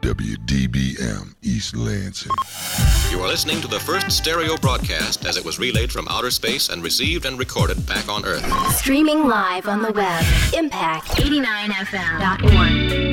WDBM East Lansing. You are listening to the first stereo broadcast as it was relayed from outer space and received and recorded back on Earth. Streaming live on the web. Impact89FM.org.